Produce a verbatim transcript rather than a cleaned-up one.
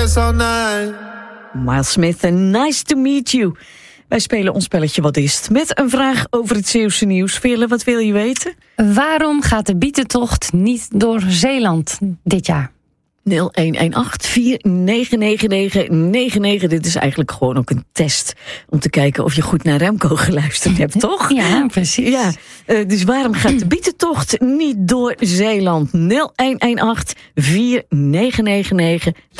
dance all night. Miles Smith en Nice to Meet You. Wij spelen ons spelletje Wat is het? Met een vraag over het Zeeuwse nieuws. Veerle, wat wil je weten? Waarom gaat de bietentocht niet door Zeeland dit jaar? nul een een acht vier negen negen negen negen negen. Dit is eigenlijk gewoon ook een test om te kijken of je goed naar Remco geluisterd hebt, toch? Ja, precies. Ja, uh, dus waarom gaat de bietentocht niet door Zeeland? nul een een acht vier negen negen negen